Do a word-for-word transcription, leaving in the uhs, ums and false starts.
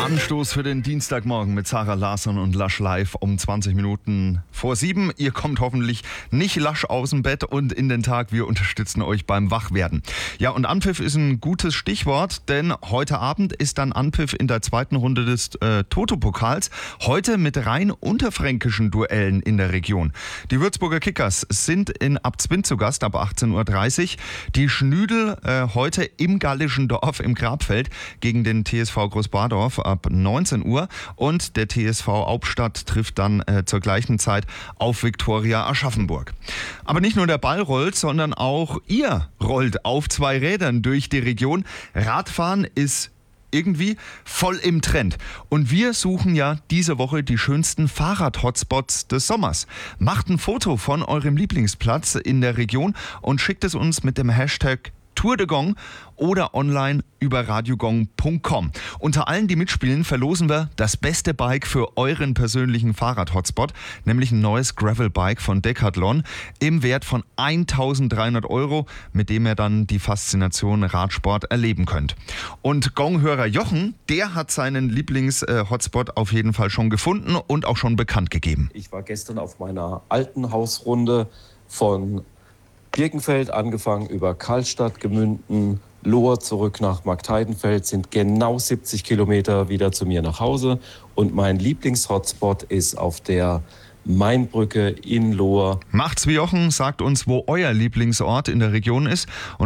Anstoß für den Dienstagmorgen mit Sarah Larsson und Lush live um zwanzig Minuten vor sieben. Ihr kommt hoffentlich nicht lasch aus dem Bett und in den Tag. Wir unterstützen euch beim Wachwerden. Ja, und Anpfiff ist ein gutes Stichwort, denn heute Abend ist dann Anpfiff in der zweiten Runde des äh, Toto-Pokals. Heute mit rein unterfränkischen Duellen in der Region. Die Würzburger Kickers sind in Abzwind zu Gast ab achtzehn Uhr dreißig. Die Schnüdel äh, heute im Gallischen Dorf im Grabfeld gegen den T S V Großbardorf ab neunzehn Uhr und der T S V Hauptstadt trifft dann äh, zur gleichen Zeit auf Viktoria Aschaffenburg. Aber nicht nur der Ball rollt, sondern auch ihr rollt auf zwei Rädern durch die Region. Radfahren ist irgendwie voll im Trend. Und wir suchen ja diese Woche die schönsten Fahrrad-Hotspots des Sommers. Macht ein Foto von eurem Lieblingsplatz in der Region und schickt es uns mit dem Hashtag Tour de Gong oder online über radiogong punkt com. Unter allen, die mitspielen, verlosen wir das beste Bike für euren persönlichen Fahrrad-Hotspot, nämlich ein neues Gravel-Bike von Decathlon im Wert von eintausenddreihundert Euro, mit dem ihr dann die Faszination Radsport erleben könnt. Und Gong-Hörer Jochen, der hat seinen Lieblings-Hotspot auf jeden Fall schon gefunden und auch schon bekannt gegeben. Ich war gestern auf meiner alten Hausrunde von Birkenfeld angefangen über Karlstadt, Gemünden, Lohr zurück nach Marktheidenfeld, sind genau siebzig Kilometer wieder zu mir nach Hause. Und mein Lieblingshotspot ist auf der Mainbrücke in Lohr. Macht's wie Jochen, sagt uns, wo euer Lieblingsort in der Region ist. Und